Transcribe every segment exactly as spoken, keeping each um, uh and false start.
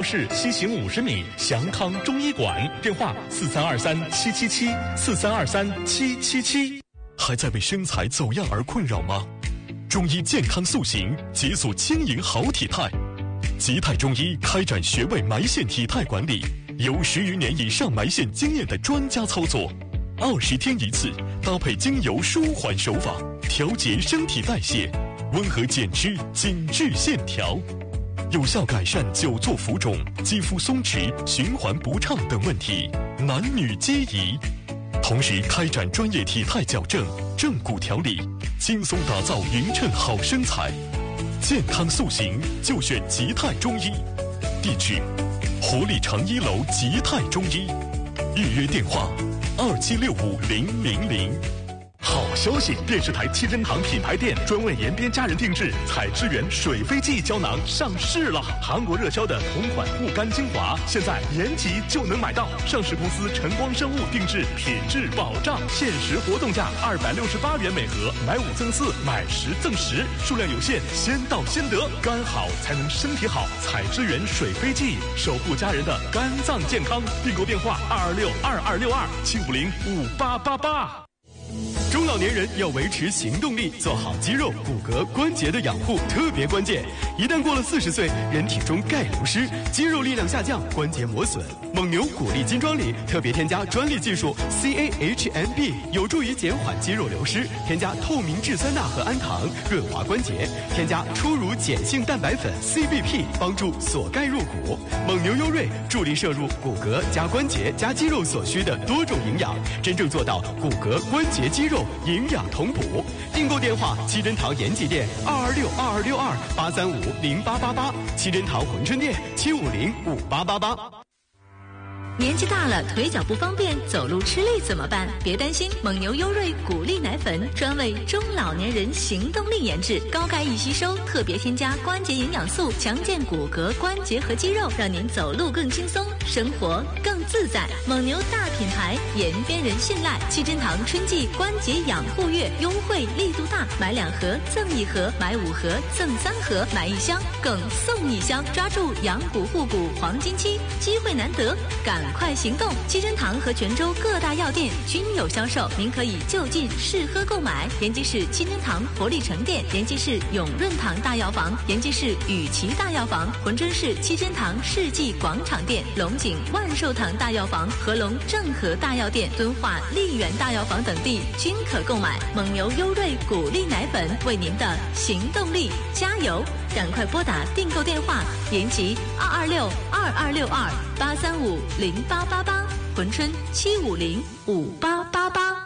市西行五十米祥康中医馆，电话四三二三七七七四三二三七七七。 还在为身材走样而困扰吗？中医健康塑形，解锁轻盈好体态。吉泰中医开展穴位埋线体态管理，有十余年以上埋线经验的专家操作，二十天一次，搭配精油舒缓手法，调节身体代谢，温和减脂，紧致线条，有效改善久坐浮肿、肌肤松弛、循环不畅等问题，男女皆宜。同时开展专业体态矫正、正骨调理，轻松打造匀称好身材。健康塑形就选吉泰中医，地址：活力长一楼吉泰中医，预约电话：二七六五零零零。 好消息！电视台七珍堂品牌店专为延边家人定制彩之源水飞记胶囊上市了。韩国热销的同款护肝精华，现在延吉就能买到。上市公司晨光生物定制，品质保障，限时活动价二百六十八元每盒，买五赠四，买十赠十，数量有限，先到先得。肝好才能身体好，彩之源水飞记，守护家人的肝脏健康。订购电话二二六二二六二七五零五八八八。 中老年人要维持行动力，做好肌肉、骨骼、关节的养护特别关键。一旦过了四十岁，人体中钙流失，肌肉力量下降，关节磨损。蒙牛骨力金装里特别添加专利技术 C A H M B， 有助于减缓肌肉流失。添加透明质酸钠和氨糖，润滑关节。添加初乳碱性蛋白粉 C B P， 帮助锁钙入骨。蒙牛优瑞助力摄入骨骼加关节加肌肉所需的多种营养，真正做到骨骼关节肌肉营养同补。订购电话：七珍堂延吉店二二六二二六二八三五零八八八，七珍堂珲春店七五零五八八八。 年纪大了，腿脚不方便，走路吃力怎么办？别担心，蒙牛优瑞骨力奶粉专为中老年人行动力研制，高钙易吸收，特别添加关节营养素，强健骨骼、关节和肌肉，让您走路更轻松，生活更自在。蒙牛大品牌，延边人信赖。七珍堂春季关节养护月优惠力度大，买两盒赠一盒，买五盒赠三盒，买一箱更送一箱，抓住养骨护骨黄金期，机会难得，赶快行动！七珍堂和泉州各大药店均有销售，您可以就近试喝购买。延吉市七珍堂活力城店、延吉市永润堂大药房、延吉市雨琦大药房、珲春市七珍堂世纪广场店、龙井万寿堂大药房、合龙正和大药店、敦化丽园大药房等地均可购买。蒙牛优瑞骨力奶粉，为您的行动力加油！赶快拨打订购电话：延吉二二六二二六二八三五零八八八，珲春七五零五八八八。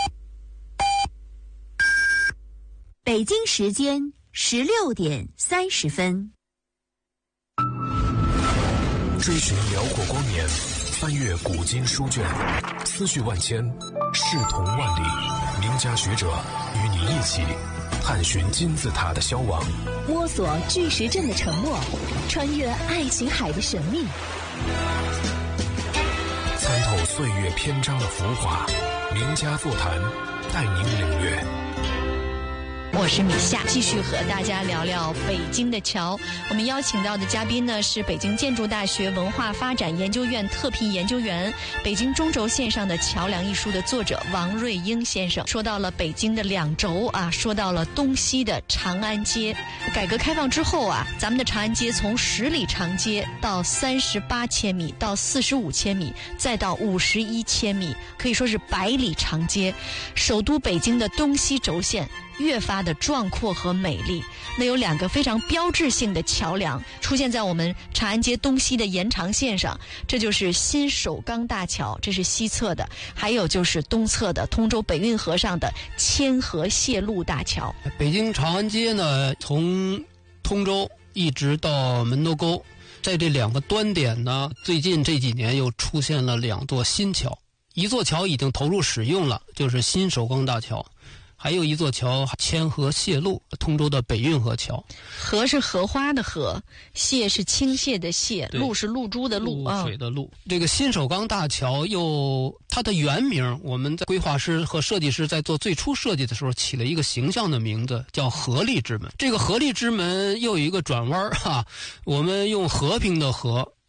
北京时间十六点三十分。 追寻辽阔光年，翻阅古今书卷，思绪万千，视同万里。名家学者与你一起探寻金字塔的消亡， 摸索巨石阵的沉默，穿越爱琴海的神秘， 参透岁月篇章的浮华。名家座谈，带您领略。 我是米夏，继续和大家聊聊北京的桥。我们邀请到的嘉宾呢是北京建筑大学文化发展研究院特聘研究员、北京中轴线上的桥梁一书的作者王瑞英先生。说到了北京的两轴啊，说到了东西的长安街。改革开放之后啊，咱们的长安街从十里长街到三十八千米，到四十五千米，再到五十一千米，可以说是百里长街。首都北京的东西轴线越发的壮阔和美丽。那有两个非常标志性的桥梁出现在我们长安街东西的延长线上，这就是新首钢大桥，这是西侧的，还有就是东侧的通州北运河上的千河蟹路大桥。 北京长安街呢，从通州一直到门头沟，在这两个端点呢，最近这几年又出现了两座新桥，一座桥已经投入使用了，就是新首钢大桥。还有一座桥，千河蟹路，通州的北运河桥。 河是荷花的荷，蟹是倾泻的蟹，路是露珠的露， 露水的露。啊、这个新首钢大桥又它的原名，我们在规划师和设计师在做最初设计的时候起了一个形象的名字，叫合力之门。这个合力之门又有一个转弯哈，我们用和平的和